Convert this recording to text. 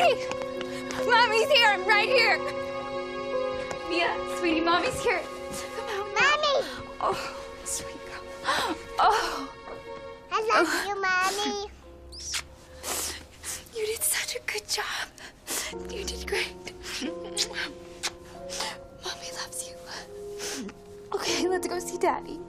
Daddy! Mommy's here. I'm right here. Mia, sweetie, Mommy's here. Come out. Mommy! Oh, sweet girl. Oh. I love you, Mommy. You did such a good job. You did great. Mommy loves you. Okay, let's go see Daddy.